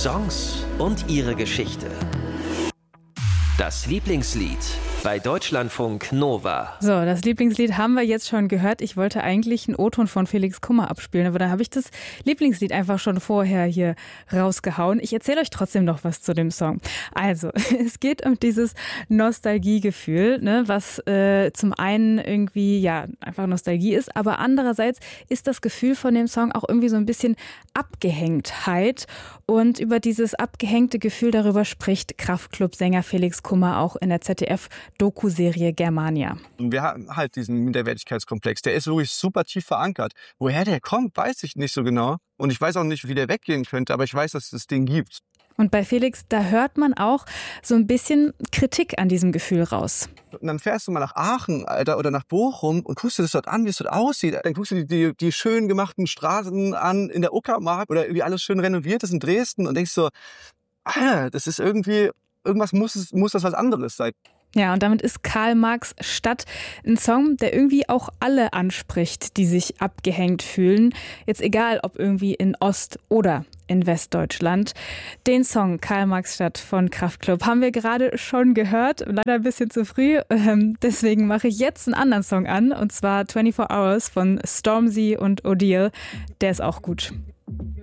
Songs und ihre Geschichte. Das Lieblingslied bei Deutschlandfunk Nova. So, das Lieblingslied haben wir jetzt schon gehört. Ich wollte eigentlich einen O-Ton von Felix Kummer abspielen, aber da habe ich das Lieblingslied einfach schon vorher hier rausgehauen. Ich erzähle euch trotzdem noch was zu dem Song. Also, es geht um dieses Nostalgiegefühl, ne, was zum einen irgendwie ja einfach Nostalgie ist, aber andererseits ist das Gefühl von dem Song auch irgendwie so ein bisschen Abgehängtheit. Und über dieses abgehängte Gefühl, darüber spricht Kraftklub-Sänger Felix Kummer auch in der ZDF-Doku-Serie Germania. Wir haben halt diesen Minderwertigkeitskomplex, der ist wirklich super tief verankert. Woher der kommt, weiß ich nicht so genau. Und ich weiß auch nicht, wie der weggehen könnte, aber ich weiß, dass es das Ding gibt. Und bei Felix, da hört man auch so ein bisschen Kritik an diesem Gefühl raus. Und dann fährst du mal nach Aachen, Alter, oder nach Bochum und guckst dir das dort an, wie es dort aussieht. Dann guckst du dir die schön gemachten Straßen an in der Uckermark oder irgendwie alles schön renoviert ist in Dresden und denkst so, Alter, das ist irgendwie, irgendwas muss das was anderes sein. Ja, und damit ist Karl Marx Stadt ein Song, der irgendwie auch alle anspricht, die sich abgehängt fühlen. Jetzt egal, ob irgendwie in Ost- oder in Westdeutschland. Den Song Karl Marx Stadt von Kraftklub haben wir gerade schon gehört. Leider ein bisschen zu früh. Deswegen mache ich jetzt einen anderen Song an. Und zwar 24 Hours von Stormzy und Odile. Der ist auch gut.